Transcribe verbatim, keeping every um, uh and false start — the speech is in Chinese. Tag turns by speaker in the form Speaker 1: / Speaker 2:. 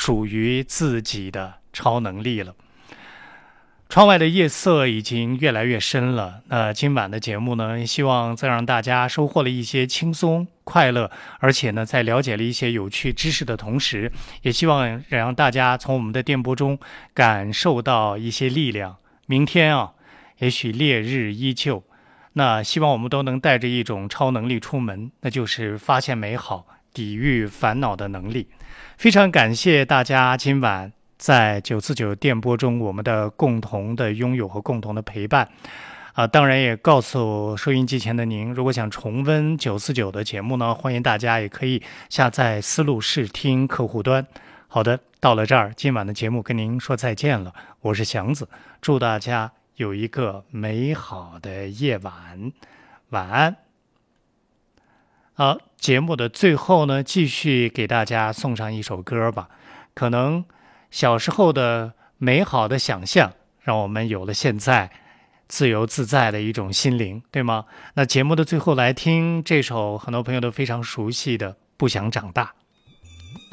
Speaker 1: 属于自己的超能力了。窗外的夜色已经越来越深了，那今晚的节目呢，希望再让大家收获了一些轻松快乐，而且呢，在了解了一些有趣知识的同时，也希望让大家从我们的电波中感受到一些力量。明天啊，也许烈日依旧，那希望我们都能带着一种超能力出门，那就是发现美好、抵御烦恼的能力。非常感谢大家今晚在九四九电波中我们的共同的拥有和共同的陪伴啊、呃，当然也告诉收音机前的您，如果想重温九四九的节目呢，欢迎大家也可以下载思路视听客户端。好的，到了这儿，今晚的节目跟您说再见了，我是祥子，祝大家有一个美好的夜晚，晚安。好，节目的最后呢，继续给大家送上一首歌吧，可能小时候的美好的想象，让我们有了现在自由自在的一种心灵，对吗？那节目的最后来听这首很多朋友都非常熟悉的《不想长大》。